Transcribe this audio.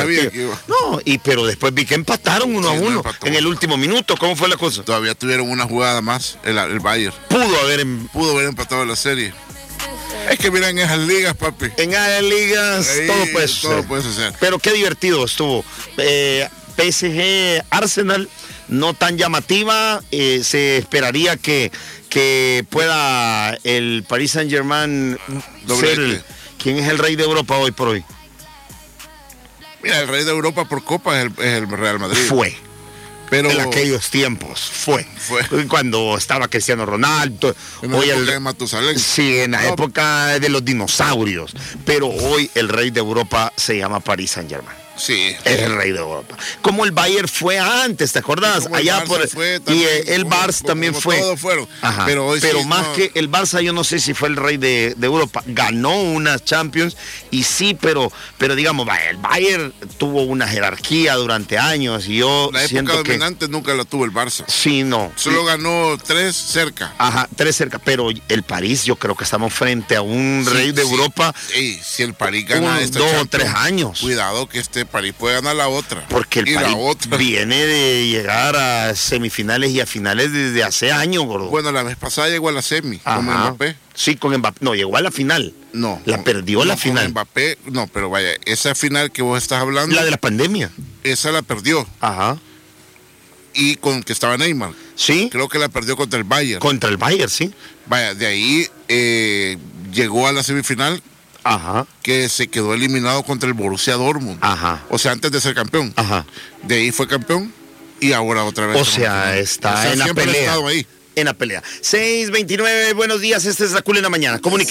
sabía que iba. No, pero después vi que empataron 1-1 empató. en el último minuto. ¿Cómo fue la cosa? Todavía tuvieron una jugada más, el Bayern. Pudo haber empatado la serie. Es que miren esas ligas, papi. en las ligas Ahí todo puede suceder. Pero qué divertido estuvo. PSG Arsenal, no tan llamativa. Se esperaría que pueda el Paris Saint-Germain ser ¿quién es el rey de Europa hoy por hoy? Mira, el rey de Europa por Copa es el Real Madrid. Fue. Pero en aquellos tiempos fue cuando estaba Cristiano Ronaldo, hoy el Matusalén. Sí, en la época de los dinosaurios, pero hoy el rey de Europa se llama Paris Saint-Germain. Sí. Es el rey de Europa. Como el Bayern fue antes, ¿te acordás? Allá por y el Barça también fue. Todos fueron. Ajá. Pero hoy pero sí, más que el Barça, yo no sé si fue el rey de Europa. Ganó unas Champions y sí, pero digamos, el Bayern tuvo una jerarquía durante años y yo la época dominante nunca la tuvo el Barça. Sí, no. Solo ganó 3 cerca. Ajá, 3 cerca. Pero el París, yo creo que estamos frente a un rey de Europa. Si el París gana 2 o 3 años. Cuidado que París puede ganar la otra. Porque el París viene de llegar a semifinales y a finales desde hace años, gordo. Bueno, la vez pasada llegó a la semi con Mbappé. Sí, con Mbappé. No, llegó a la final. No. Perdió la final. Mbappé, no, pero vaya, esa final que vos estás hablando. La de la pandemia. Esa la perdió. Ajá. Y con que estaba Neymar. Sí. Creo que la perdió contra el Bayern. Contra el Bayern, sí. Vaya, de ahí llegó a la semifinal. Ajá. Que se quedó eliminado contra el Borussia Dortmund. Ajá. O sea, antes de ser campeón. Ajá. De ahí fue campeón y ahora otra vez. O sea, está en la pelea. Ha estado ahí. En la pelea. 6:29, buenos días, esta es La Cool en la Mañana. Comunique.